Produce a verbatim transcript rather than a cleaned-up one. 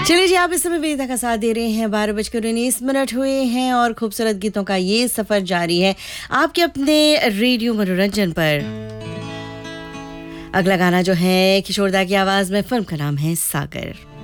चलिए जी, आप इस समय वेदिका का साथ दे रहे हैं। बारह बजकर उन्नीस मिनट हुए हैं और खूबसूरत गीतों का ये सफर जारी है आपके अपने रेडियो मनोरंजन पर। अगला गाना जो है किशोरदा की आवाज में, फिल्म का नाम है सागर।